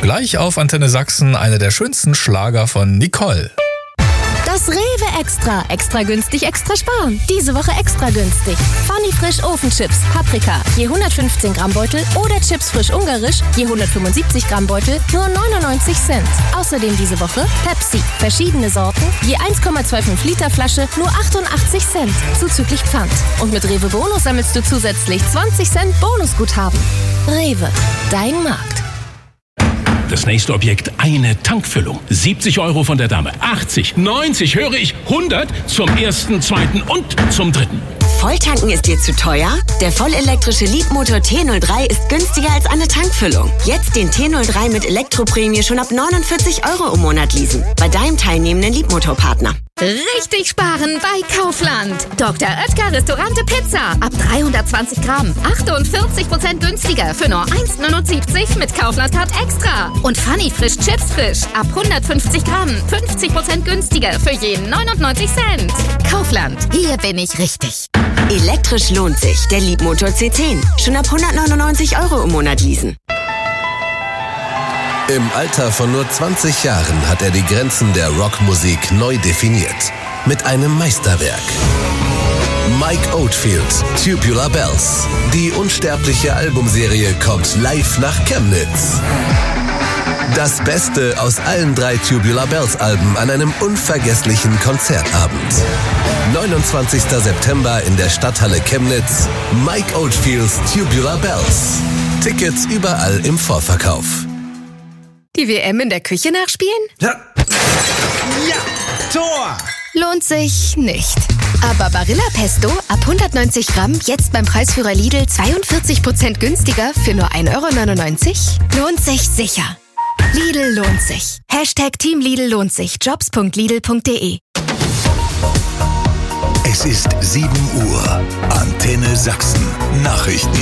Gleich auf Antenne Sachsen einer der schönsten Schlager von Nicole. Das Rewe Extra. Extra günstig, extra sparen. Diese Woche extra günstig. Funny Frisch Ofenchips, Paprika, je 115 Gramm Beutel oder Chips frisch ungarisch, je 175 Gramm Beutel, nur 99 Cent. Außerdem diese Woche Pepsi, verschiedene Sorten, je 1,25 Liter Flasche, nur 88 Cent, zuzüglich Pfand. Und mit Rewe Bonus sammelst du zusätzlich 20 Cent Bonusguthaben. Rewe, dein Markt. Das nächste Objekt, eine Tankfüllung. 70 € von der Dame. 80, 90, höre ich, 100 zum ersten, zweiten und zum dritten. Volltanken ist dir zu teuer? Der vollelektrische Leapmotor T03 ist günstiger als eine Tankfüllung. Jetzt den T03 mit Elektroprämie schon ab 49 € im Monat leasen. Bei deinem teilnehmenden Leapmotor-Partner. Richtig sparen bei Kaufland. Dr. Oetker Restaurante Pizza. Ab 320 Gramm. 48% günstiger für nur 1,79 mit Kaufland-Card extra. Und Funny Frisch Chips frisch. Ab 150 Gramm. 50% günstiger für jeden 99 Cent. Kaufland. Hier bin ich richtig. Elektrisch lohnt sich. Der Leapmotor C10. Schon ab 199 € im Monat leasen. Im Alter von nur 20 Jahren hat er die Grenzen der Rockmusik neu definiert. Mit einem Meisterwerk. Mike Oldfield, Tubular Bells. Die unsterbliche Albumserie kommt live nach Chemnitz. Das Beste aus allen 3 Tubular Bells Alben an einem unvergesslichen Konzertabend. 29. September in der Stadthalle Chemnitz. Mike Oldfields Tubular Bells. Tickets überall im Vorverkauf. Die WM in der Küche nachspielen? Ja, Tor! Lohnt sich nicht. Aber Barilla Pesto ab 190 Gramm jetzt beim Preisführer Lidl 42% günstiger für nur 1,99 €? Lohnt sich sicher. Lidl lohnt sich. Team Lidl lohnt sich. Jobs.lidl.de. Es ist 7 Uhr. Antenne Sachsen. Nachrichten.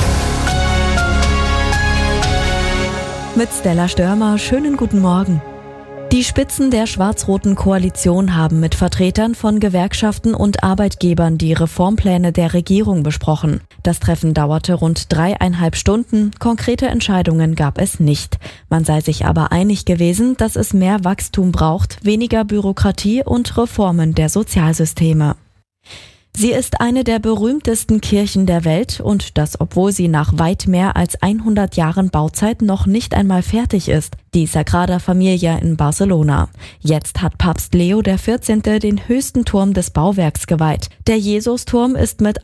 Mit Stella Störmer, schönen guten Morgen. Die Spitzen der schwarz-roten Koalition haben mit Vertretern von Gewerkschaften und Arbeitgebern die Reformpläne der Regierung besprochen. Das Treffen dauerte rund 3,5 Stunden. Konkrete Entscheidungen gab es nicht. Man sei sich aber einig gewesen, dass es mehr Wachstum braucht, weniger Bürokratie und Reformen der Sozialsysteme. Sie ist eine der berühmtesten Kirchen der Welt und das, obwohl sie nach weit mehr als 100 Jahren Bauzeit noch nicht einmal fertig ist. Die Sagrada Familia in Barcelona. Jetzt hat Papst Leo XIV. Den höchsten Turm des Bauwerks geweiht. Der Jesusturm ist mit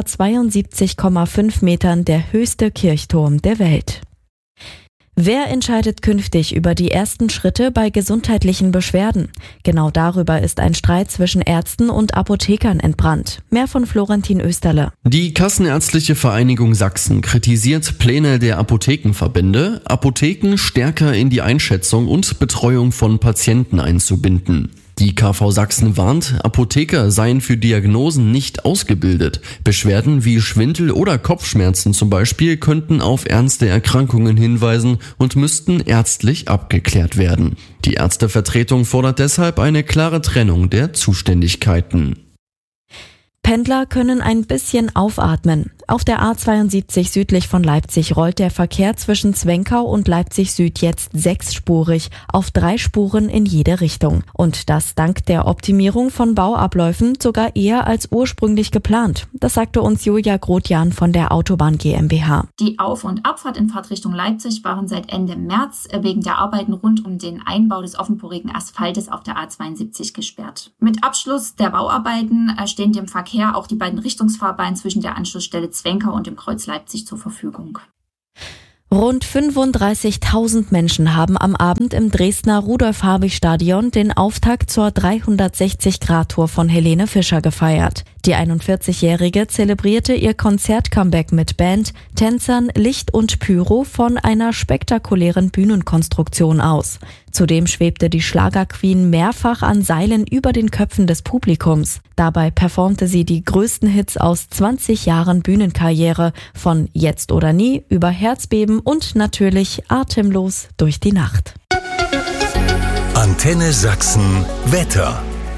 172,5 Metern der höchste Kirchturm der Welt. Wer entscheidet künftig über die ersten Schritte bei gesundheitlichen Beschwerden? Genau darüber ist ein Streit zwischen Ärzten und Apothekern entbrannt. Mehr von Florentin Österle. Die Kassenärztliche Vereinigung Sachsen kritisiert Pläne der Apothekenverbände, Apotheken stärker in die Einschätzung und Betreuung von Patienten einzubinden. Die KV Sachsen warnt, Apotheker seien für Diagnosen nicht ausgebildet. Beschwerden wie Schwindel oder Kopfschmerzen zum Beispiel könnten auf ernste Erkrankungen hinweisen und müssten ärztlich abgeklärt werden. Die Ärztevertretung fordert deshalb eine klare Trennung der Zuständigkeiten. Pendler können ein bisschen aufatmen. Auf der A72 südlich von Leipzig rollt der Verkehr zwischen Zwenkau und Leipzig Süd jetzt 6-spurig auf 3 Spuren in jede Richtung. Und das dank der Optimierung von Bauabläufen sogar eher als ursprünglich geplant. Das sagte uns Julia Grotjan von der Autobahn GmbH. Die Auf- und Abfahrt in Fahrtrichtung Leipzig waren seit Ende März wegen der Arbeiten rund um den Einbau des offenporigen Asphaltes auf der A72 gesperrt. Mit Abschluss der Bauarbeiten stehen dem Verkehr auch die beiden Richtungsfahrbahnen zwischen der Anschlussstelle Zwenkau und dem Kreuz Leipzig zur Verfügung. Rund 35.000 Menschen haben am Abend im Dresdner Rudolf-Habich-Stadion den Auftakt zur 360-Grad-Tour von Helene Fischer gefeiert. Die 41-Jährige zelebrierte ihr Konzert-Comeback mit Band, Tänzern, Licht und Pyro von einer spektakulären Bühnenkonstruktion aus. Zudem schwebte die Schlagerqueen mehrfach an Seilen über den Köpfen des Publikums. Dabei performte sie die größten Hits aus 20 Jahren Bühnenkarriere, von Jetzt oder Nie über Herzbeben und natürlich Atemlos durch die Nacht. Antenne Sachsen Wetter.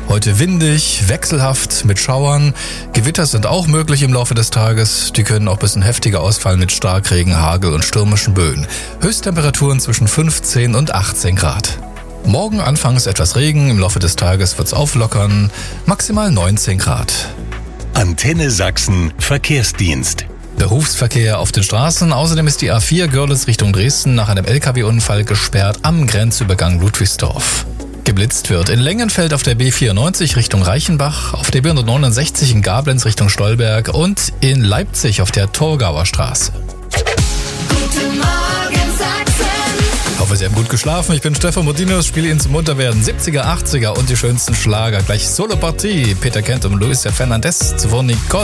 Heute windig, wechselhaft mit Schauern. Gewitter sind auch möglich im Laufe des Tages. Die können auch ein bisschen heftiger ausfallen mit Starkregen, Hagel und stürmischen Böen. Höchsttemperaturen zwischen 15 und 18 Grad. Morgen anfangs etwas Regen, im Laufe des Tages wird's auflockern, maximal 19 Grad. Antenne Sachsen Verkehrsdienst. Berufsverkehr auf den Straßen. Außerdem ist die A4 Görlitz Richtung Dresden nach einem LKW-Unfall gesperrt am Grenzübergang Ludwigsdorf. Geblitzt wird in Lengenfeld auf der B94 Richtung Reichenbach, auf der B169 in Gablenz Richtung Stolberg und in Leipzig auf der Torgauer Straße. Guten Morgen Sachsen. Ich hoffe, Sie haben gut geschlafen. Ich bin Stefan Modinos, spiele Ihnen zum Munterwerden 70er, 80er und die schönsten Schlager. Gleich Solo-Partie. Peter Kent und Luis Fernandez zuvor Nicole.